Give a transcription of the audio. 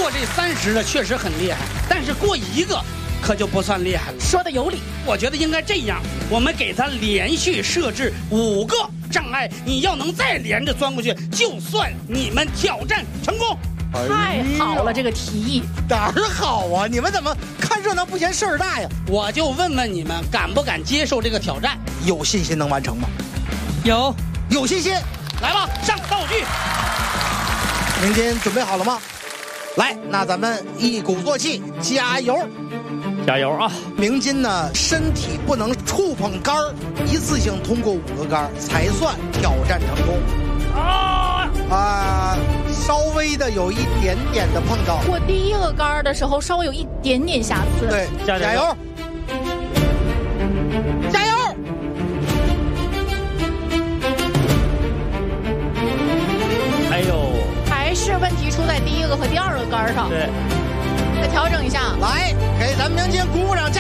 过这30的确实很厉害，但是过1个可就不算厉害了。 说的有理， 我觉得应该这样，我们给他连续设置5个障碍，你要能再连着钻过去，就算你们挑战成功。 太好了，这个提议哪儿好啊？你们怎么看热闹不嫌事儿大呀？ 我就问问你们，敢不敢接受这个挑战？ 有信心能完成吗？ 有信心，来吧，上道具。 明金准备好了吗？来，那咱们一鼓作气，加油！ 加油啊！ 明金呢，身体不能触碰杆儿，一次性通过5个杆儿才算挑战成功。稍微的有一点点的碰到。 过第1个杆的时候，稍微有一点点瑕疵。 对，加油！加油！ 哎呦， 还是问题出在第1个和第2个杆上。 对， 再调整一下。 来，给咱们明金鼓鼓掌。